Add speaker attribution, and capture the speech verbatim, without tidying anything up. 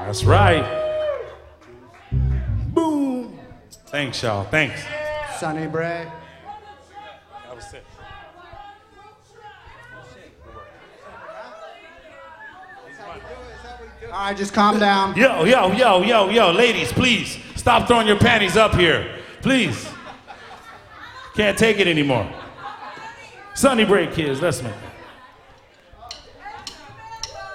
Speaker 1: That's right. Boom. Thanks, y'all. Thanks.
Speaker 2: Sonny Bray.
Speaker 1: That was it.
Speaker 2: All right, just calm down.
Speaker 1: Yo, yo, yo, yo, yo, ladies, please stop throwing your panties up here. Please. Can't take it anymore. Sonny Bray kids, let's make it.